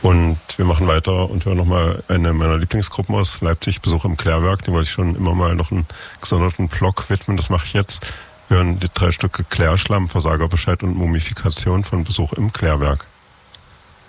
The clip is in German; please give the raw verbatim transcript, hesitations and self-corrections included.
Und wir machen weiter und hören nochmal eine meiner Lieblingsgruppen aus Leipzig, Besuch im Klärwerk. Die wollte ich schon immer mal noch einen gesonderten Block widmen, das mache ich jetzt. Wir hören die drei Stücke Klärschlamm, Versagerbescheid und Mumifikation von Besuch im Klärwerk.